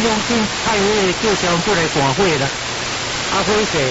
用紧派位叫消防过来赶火啦。啊，火势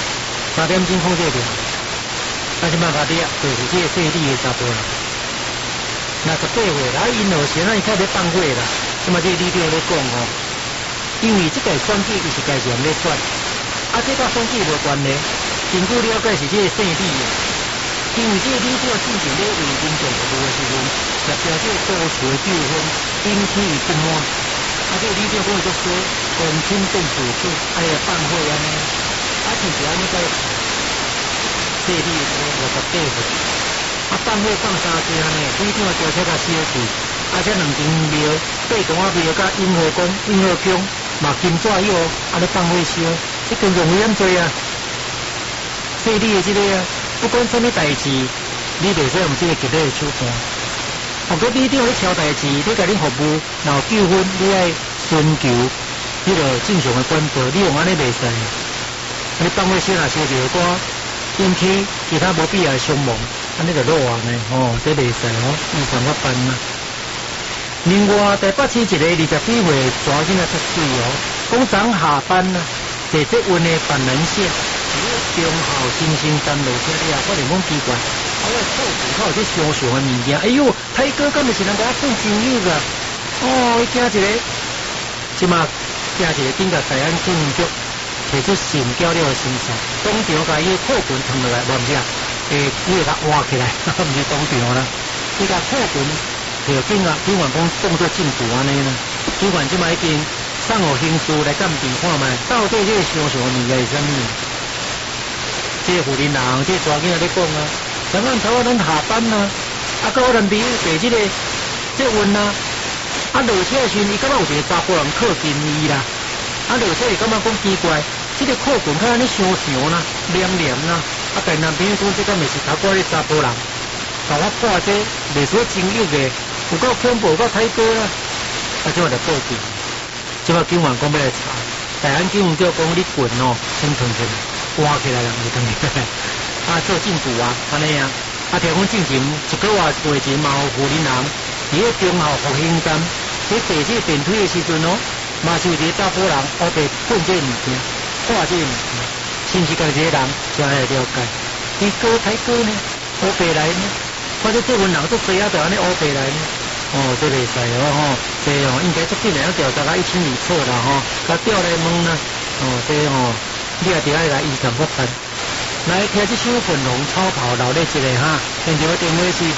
3点钟控制住，但是办法啲啊，就是这个细腻的查甫人。58岁，然后因后先伊开始放火啦，即嘛这李长咧讲吼，因为这个选举伊是家己人咧选，啊，这甲选举无关咧。根据了解是这个姓李的，因为这个李长进前咧为民众服务的时阵，也加这多处的纠纷，引起伊不满。啊，这个李长讲就说，公亲变主子，哎呀放火安尼，啊，其实安尼个姓李的58岁。啊，放火放3天呢，李长交车甲烧去，啊，这2间庙，8栋仔庙甲雍和宫、雍和宫嘛金纸有，啊，咧放火烧，这跟容易安做啊。姓李的这个啊，不管什么代志，你袂使用这个绝对的手段。如果李长咧挑代志，你甲恁服务，然后纠纷，你爱寻求迄个正常的管道，你用安尼袂使。你放火烧若烧着我，引起其他无必要的伤亡。安尼就落案呢，这袂使依常我办啦。另外，台北市一个20几岁查囡仔出水讲早下班啦，坐捷运的办人线，中校新生站落车了，我liền讲奇怪，我靠有这相像的物件，哎呦，泰哥敢就是人甲我做朋友噶，伊惊一个，即马惊一个警察台安警局提出性交了的申诉，当场甲伊裤裙脱落来，无毋是啊？伊会甲挖起来，毋是当场啦。伊甲裤裙就警官讲当作证据安尼啦。警官即摆已经送互刑事来鉴定看觅，到底这个相像的物件是啥物？这个妇人人，这个查囡仔咧讲啊，昨晚头咱下班啊，甲我男朋友坐这个捷运啊，落车的时阵，伊感觉有一个查甫人靠近伊啦，落车伊感觉讲奇怪，这个裤裙较安尼相像啦，黏黏啦。甲男朋友讲，这敢咪是头过咧查甫人，甲我看这袂所情欲的，有够恐怖，有够太过啦。即马就报警，即马警官讲要来查，台安警官叫讲你滚先吞起来，挖起来人就吞起来，做证据啊，安尼啊。听讲进前1个月前嘛有妇人人伫个中校复兴站，伫坐这电梯的时阵嘛是有一个查甫人黑白碰这物件，看这物件。是毋是家己个人才会了解？伊哥太哥呢？黑白来呢？或者这份人做谁啊？就安尼黑白来呢？这袂使这应该足紧来调查甲1清2楚啦甲调来问啦，这你也伫遐来依常发办。来听这首粉红超跑老烈一个哈，现场的电话是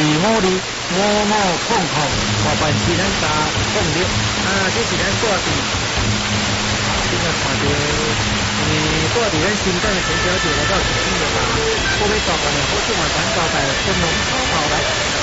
255055088746，这是咱挂伫。今日看到，挂伫咱新港的陈小姐来到前面啦，后面早晚的好今晚咱招待粉红超跑来。